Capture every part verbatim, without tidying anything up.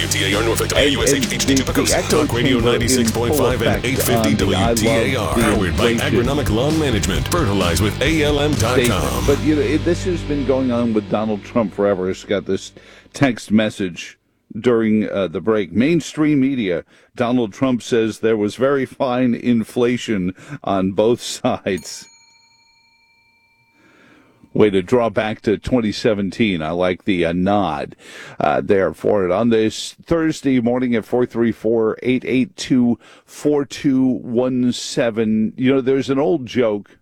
W T A R Norfolk, W U S H, H D the, Pecos, the echo Talk Radio chamber ninety-six point five in and full eight effect fifty on the I W T A R. Love the Powered by Inflation Agronomic Lawn Management. Fertilize with A L M dot com. But you know, it, this has been going on with Donald Trump forever. He's got this text message during uh, the break. Mainstream media, Donald Trump says there was very fine inflation on both sides. Way to draw back to twenty seventeen. I like the uh, nod uh, there for it. On this Thursday morning at four three four, eight eight two, four two one seven, you know, there's an old joke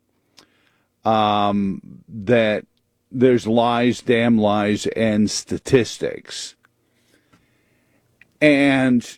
um, that there's lies, damn lies, and statistics. And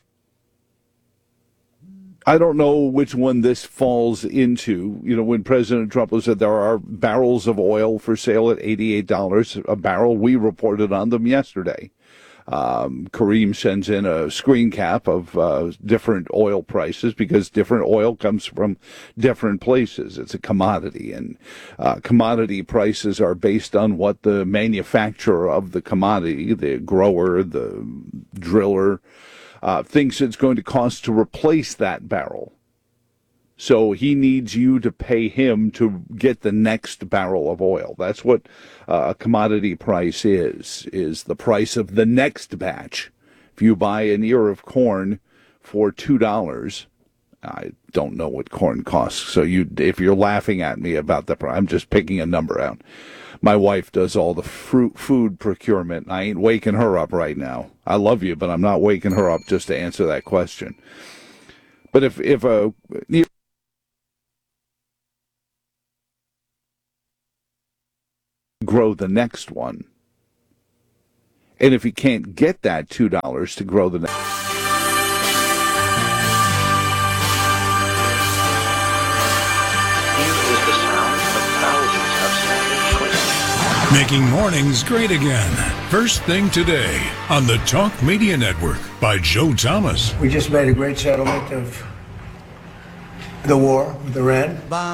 I don't know which one this falls into. You know, when President Trump said there are barrels of oil for sale at eighty-eight dollars a barrel, we reported on them yesterday. Um, Kareem sends in a screen cap of uh, different oil prices because different oil comes from different places. It's a commodity, and uh, commodity prices are based on what the manufacturer of the commodity, the grower, the driller, uh, thinks it's going to cost to replace that barrel. So he needs you to pay him to get the next barrel of oil. That's what uh, a commodity price is, is the price of the next batch. If you buy an ear of corn for two dollars, I don't know what corn costs. So you, if you're laughing at me about that, I'm just picking a number out. My wife does all the fruit food procurement. I ain't waking her up right now. I love you, but I'm not waking her up just to answer that question. But if, if a... grow the next one. And if he can't get that two dollars to grow the next Making mornings great again. First thing today on the Talk Media Network by Joe Thomas. We just made a great settlement of the war with Iran.